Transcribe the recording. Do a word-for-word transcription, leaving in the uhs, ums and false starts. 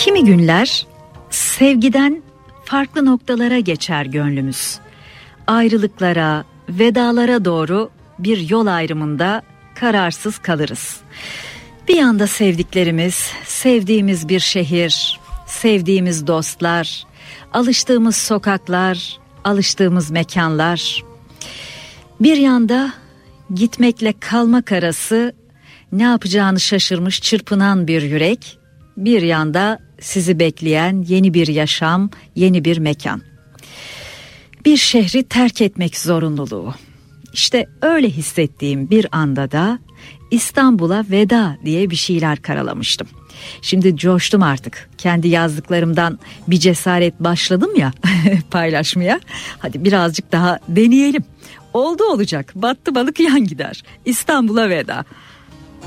Kimi günler sevgiden farklı noktalara geçer gönlümüz. Ayrılıklara, vedalara doğru bir yol ayrımında kararsız kalırız. Bir yanda sevdiklerimiz, sevdiğimiz bir şehir, sevdiğimiz dostlar, alıştığımız sokaklar, alıştığımız mekanlar. Bir yanda gitmekle kalmak arası ne yapacağını şaşırmış çırpınan bir yürek, bir yanda sizi bekleyen yeni bir yaşam, yeni bir mekan. Bir şehri terk etmek zorunluluğu. İşte öyle hissettiğim bir anda da İstanbul'a veda diye bir şeyler karalamıştım. Şimdi coştum artık. Kendi yazdıklarımdan bir cesaret başladım ya paylaşmaya. Hadi birazcık daha deneyelim. Oldu olacak. Battı balık yan gider. İstanbul'a veda.